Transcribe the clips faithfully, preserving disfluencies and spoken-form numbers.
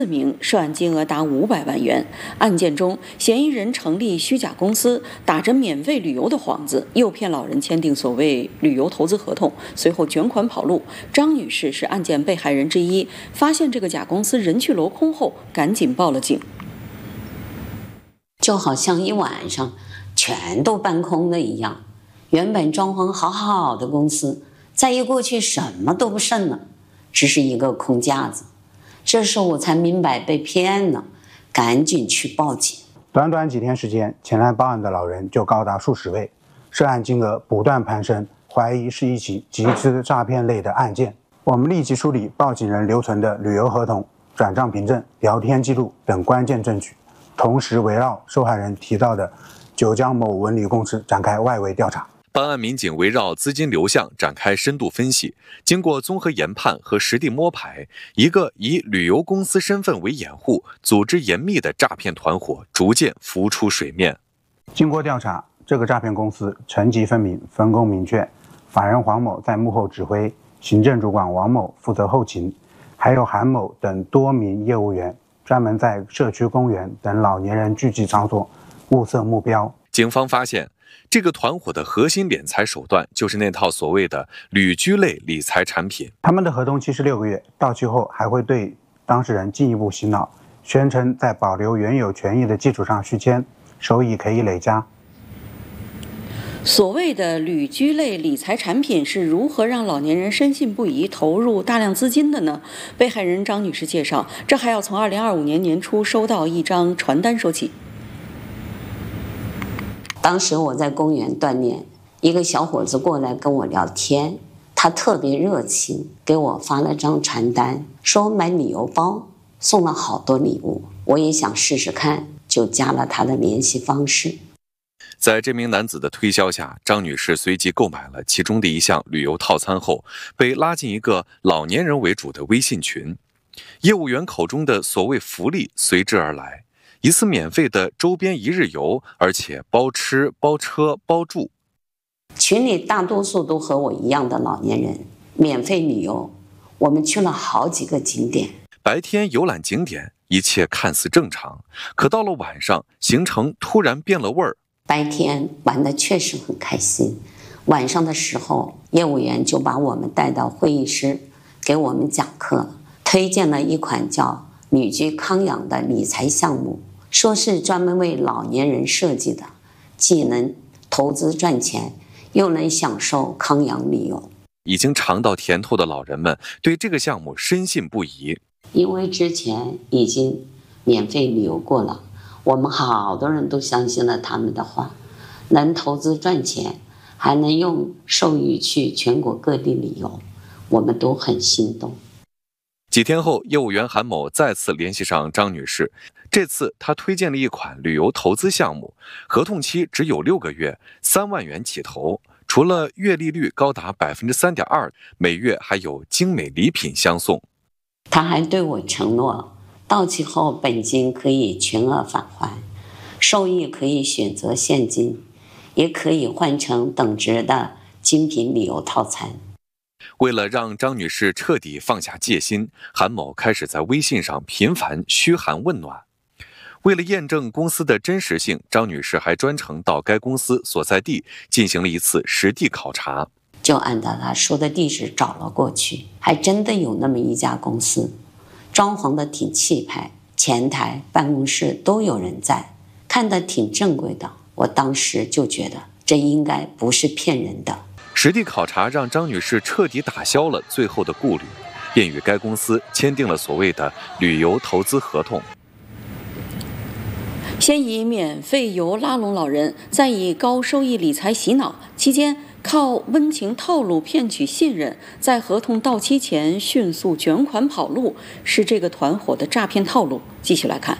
四名，涉案金额达五百万元。案件中，嫌疑人成立虚假公司，打着免费旅游的幌子，诱骗老人签订所谓旅游投资合同，随后卷款跑路。张女士是案件被害人之一，发现这个假公司人去楼空后，赶紧报了警。 就好像一晚上全都搬空了一样，原本装潢好好的公司，再一过去什么都不剩了，只是一个空架子。这时候我才明白被骗了，赶紧去报警。 短短几天时间，前来报案的老人就高达数十位，涉案金额不断攀升，怀疑是一起集资诈骗类的案件。我们立即梳理报警人留存的旅游合同、转账凭证、聊天记录等关键证据，同时围绕受害人提到的九江某文旅公司展开外围调查。 办案民警围绕资金流向展开深度分析，经过综合研判和实地摸排，一个以旅游公司身份为掩护、组织严密的诈骗团伙逐渐浮出水面。 经过调查，这个诈骗公司层级分明、分工明确，法人黄某在幕后指挥，行政主管王某负责后勤，还有韩某等多名业务员专门在社区公园等老年人聚集场所物色目标。 警方发现，这个团伙的核心敛财手段就是那套所谓的旅居类理财产品。 他们的合同期是六个月，到期后还会对当事人进一步洗脑，宣称在保留原有权益的基础上续签，收益可以累加。 所谓的旅居类理财产品是如何让老年人深信不疑投入大量资金的呢？被害人张女士介绍，这还要从二零二五年年初收到一张传单说起。 当时我在公园锻炼，一个小伙子过来跟我聊天，他特别热情，给我发了张传单，说买旅游包，送了好多礼物。我也想试试看，就加了他的联系方式。 在这名男子的推销下，张女士随即购买了其中的一项旅游套餐后，被拉进一个老年人为主的微信群。业务员口中的所谓福利随之而来，一次免费的周边一日游，而且包吃包车包住。 群里大多数都和我一样的老年人，免费旅游，我们去了好几个景点。 白天游览景点，一切看似正常，可到了晚上，行程突然变了味儿。 白天玩得确实很开心，晚上的时候，业务员就把我们带到会议室，给我们讲课，推荐了一款叫旅居康养的理财项目，说是专门为老年人设计的，既能投资赚钱，又能享受康养旅游。 已经尝到甜头的老人们对这个项目深信不疑， 因为之前已经免费旅游过了，我们好多人都相信了他们的话，能投资赚钱，还能用授予去全国各地旅游，我们都很心动。 几天后，业务员韩某再次联系上张女士，这次他推荐了一款旅游投资项目，合同期只有六个月，三万元起投，除了月利率高达百分之三点二，每月还有精美礼品相送。 他还对我承诺，到期后本金可以全额返还，收益可以选择现金，也可以换成等值的精品旅游套餐。 为了让张女士彻底放下戒心，韩某开始在微信上频繁嘘寒问暖。为了验证公司的真实性，张女士还专程到该公司所在地进行了一次实地考察， 就按照他说的地址找了过去，还真的有那么一家公司，装潢的挺气派，前台办公室都有人在，看得挺正规的。我当时就觉得这应该不是骗人的。 实地考察让张女士彻底打消了最后的顾虑，便与该公司签订了所谓的旅游投资合同。 先以免费游拉拢老人，再以高收益理财洗脑，期间靠温情套路骗取信任，在合同到期前迅速卷款跑路，是这个团伙的诈骗套路。继续来看。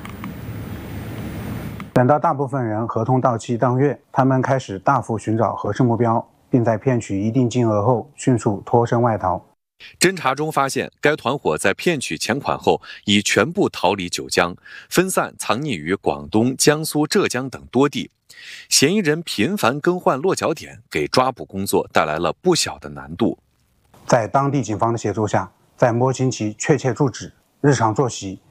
等到大部分人合同到期当月，他们开始大幅寻找合适目标，并在骗取一定金额后迅速脱身外逃。 侦查中发现，该团伙在骗取钱款后已全部逃离九江，分散藏匿于广东、江苏、浙江等多地。嫌疑人频繁更换落脚点，给抓捕工作带来了不小的难度。 在当地警方的协助下，在摸清其确切住址、日常作息、